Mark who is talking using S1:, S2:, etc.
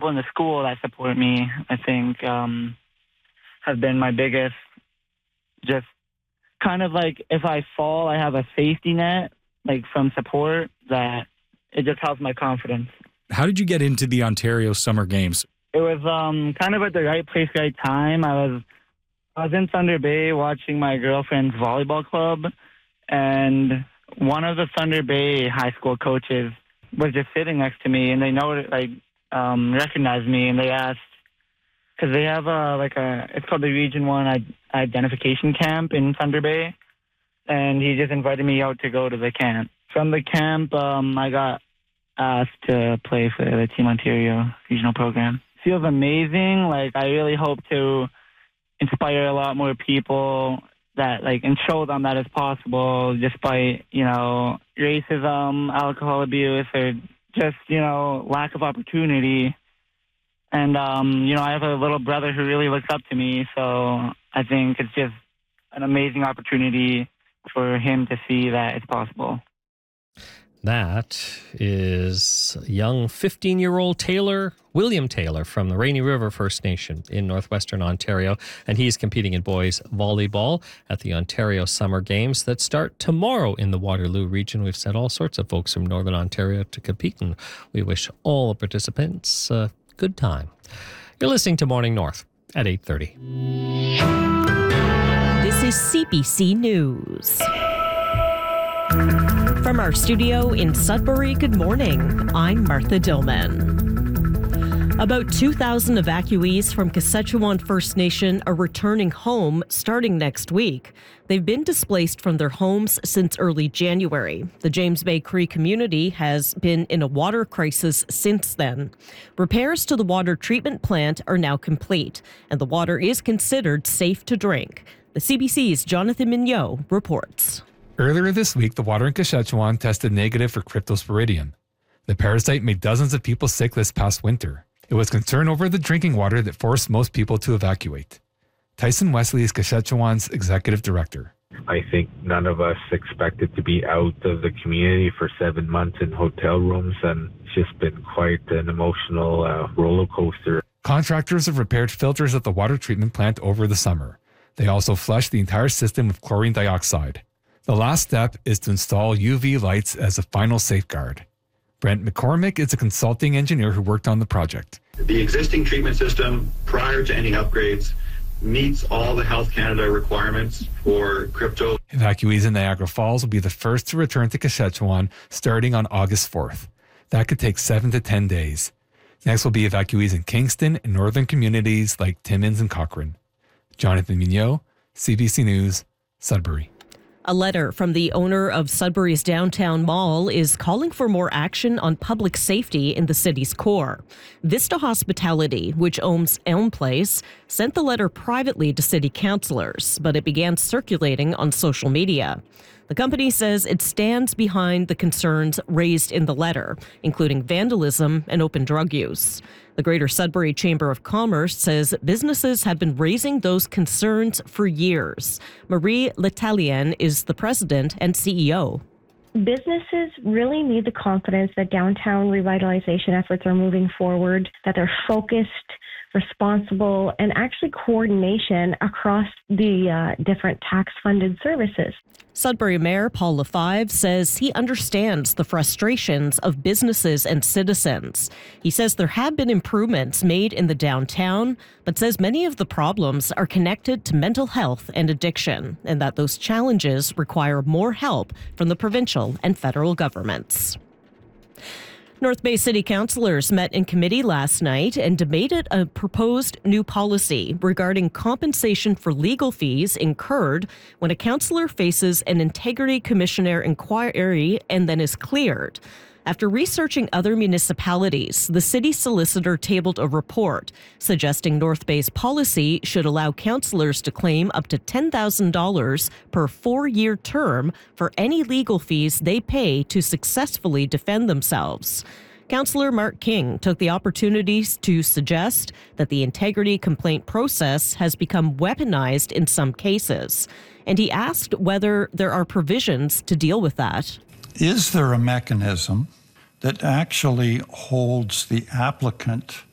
S1: in the school that support me, I think, have been my biggest. Just kind of like if I fall, I have a safety net, like from support, that it just helps my confidence.
S2: How did you get into the Ontario Summer Games?
S1: It was kind of at the right place, right time. I was in Thunder Bay watching my girlfriend's volleyball club, and one of the Thunder Bay high school coaches was just sitting next to me, and they recognized me, and they asked, because they have it's called the Region 1 Identification Camp in Thunder Bay, and he just invited me out to go to the camp. From the camp, I got asked to play for the Team Ontario regional program. Feels amazing. Like, I really hope to inspire a lot more people that, like, and show them that it's possible despite, racism, alcohol abuse, or just, lack of opportunity. And, I have a little brother who really looks up to me, so I think it's just an amazing opportunity for him to see that it's possible.
S3: That is young 15-year-old William Taylor from the Rainy River First Nation in northwestern Ontario, and he's competing in boys volleyball at the Ontario Summer Games that start tomorrow in the Waterloo region. We've sent all sorts of folks from Northern Ontario to compete, and we wish all the participants a good time. You're listening to Morning North at 8:30.
S4: This is CBC News. From our studio in Sudbury, good morning. I'm Martha Dillman. About 2,000 evacuees from Kashechewan First Nation are returning home starting next week. They've been displaced from their homes since early January. The James Bay Cree community has been in a water crisis since then. Repairs to the water treatment plant are now complete, and the water is considered safe to drink. The CBC's Jonathan Mignot reports.
S5: Earlier this week, the water in Kashechewan tested negative for Cryptosporidium. The parasite made dozens of people sick this past winter. It was concern over the drinking water that forced most people to evacuate. Tyson Wesley is Kashechewan's executive director.
S6: I think none of us expected to be out of the community for 7 months in hotel rooms, and it's just been quite an emotional roller coaster.
S5: Contractors have repaired filters at the water treatment plant over the summer. They also flushed the entire system with chlorine dioxide. The last step is to install UV lights as a final safeguard. Brent McCormick is a consulting engineer who worked on the project.
S7: The existing treatment system, prior to any upgrades, meets all the Health Canada requirements for crypto.
S5: Evacuees in Niagara Falls will be the first to return to Kashechewan starting on August 4th. That could take 7 to 10 days. Next will be evacuees in Kingston and northern communities like Timmins and Cochrane. Jonathan Mignot, CBC News, Sudbury.
S4: A letter from the owner of Sudbury's downtown mall is calling for more action on public safety in the city's core. Vista Hospitality, which owns Elm Place, sent the letter privately to city councillors, but it began circulating on social media. The company says it stands behind the concerns raised in the letter, including vandalism and open drug use. The Greater Sudbury Chamber of Commerce says businesses have been raising those concerns for years. Marie L'Italienne is the president and CEO.
S8: Businesses really need the confidence that downtown revitalization efforts are moving forward, that they're focused, responsible, and actually coordination across the different tax-funded services.
S4: Sudbury Mayor Paul Lefebvre says he understands the frustrations of businesses and citizens. He says there have been improvements made in the downtown, but says many of the problems are connected to mental health and addiction, and that those challenges require more help from the provincial and federal governments. North Bay City Councillors met in committee last night and debated a proposed new policy regarding compensation for legal fees incurred when a councillor faces an Integrity Commissioner inquiry and then is cleared. After researching other municipalities, the city solicitor tabled a report suggesting North Bay's policy should allow councillors to claim up to $10,000 per 4-year term for any legal fees they pay to successfully defend themselves. Councillor Mark King took the opportunities to suggest that the integrity complaint process has become weaponized in some cases, and he asked whether there are provisions to deal with that.
S9: Is there a mechanism that actually holds the applicant